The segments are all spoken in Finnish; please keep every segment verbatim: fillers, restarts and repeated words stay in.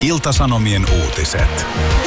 Ilta-Sanomien uutiset.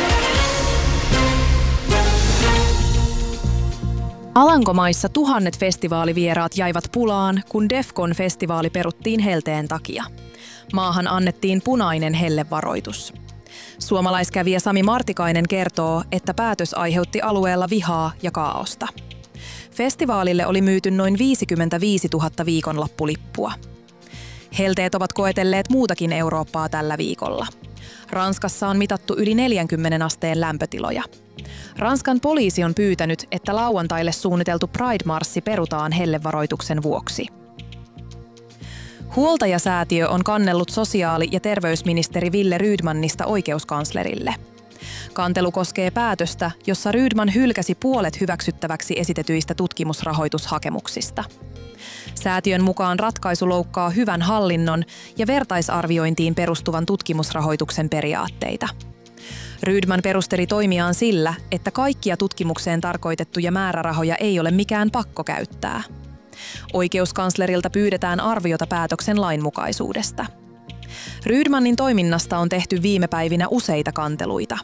Alankomaissa tuhannet festivaalivieraat jäivät pulaan, kun Defcon-festivaali peruttiin helteen takia. Maahan annettiin punainen hellevaroitus. Suomalaiskävijä Sami Martikainen kertoo, että päätös aiheutti alueella vihaa ja kaaosta. Festivaalille oli myyty noin viisikymmentäviisituhatta viikonloppulippua. Helteet ovat koetelleet muutakin Eurooppaa tällä viikolla. Ranskassa on mitattu yli neljänkymmenen asteen lämpötiloja. Ranskan poliisi on pyytänyt, että lauantaille suunniteltu Pride-marssi perutaan hellevaroituksen vuoksi. Huoltajasäätiö on kannellut sosiaali- ja terveysministeri Wille Rydmanista oikeuskanslerille. Kantelu koskee päätöstä, jossa Rydman hylkäsi puolet hyväksyttäväksi esitetyistä tutkimusrahoitushakemuksista. Säätiön mukaan ratkaisu loukkaa hyvän hallinnon ja vertaisarviointiin perustuvan tutkimusrahoituksen periaatteita. Rydman perusteli toimiaan sillä, että kaikkia tutkimukseen tarkoitettuja määrärahoja ei ole mikään pakko käyttää. Oikeuskanslerilta pyydetään arviota päätöksen lainmukaisuudesta. Rydmanin toiminnasta on tehty viime päivinä useita kanteluita.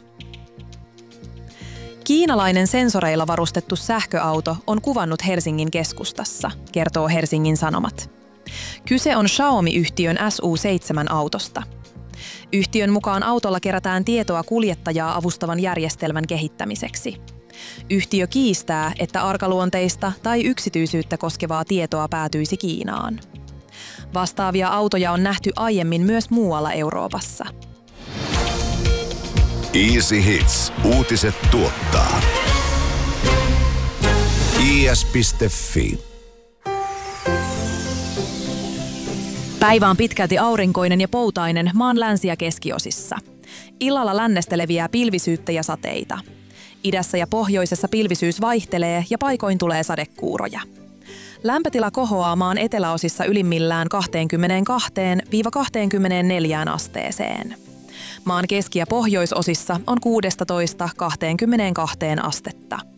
Kiinalainen sensoreilla varustettu sähköauto on kuvannut Helsingin keskustassa, kertoo Helsingin Sanomat. Kyse on Xiaomi-yhtiön S U seitsemän autosta. Yhtiön mukaan autolla kerätään tietoa kuljettajaa avustavan järjestelmän kehittämiseksi. Yhtiö kiistää, että arkaluonteista tai yksityisyyttä koskevaa tietoa päätyisi Kiinaan. Vastaavia autoja on nähty aiemmin myös muualla Euroopassa. Easy Hits. Uutiset tuottaa. i s piste f i. Päivä on pitkälti aurinkoinen ja poutainen maan länsi- ja keskiosissa. Illalla lännestä leviää pilvisyyttä ja sateita. Idässä ja pohjoisessa pilvisyys vaihtelee ja paikoin tulee sadekuuroja. Lämpötila kohoaa maan eteläosissa ylimmillään kaksikymmentäkaksi kaksikymmentäneljä asteeseen. Maan keski- ja pohjoisosissa on kuusitoista kaksikymmentäkaksi astetta.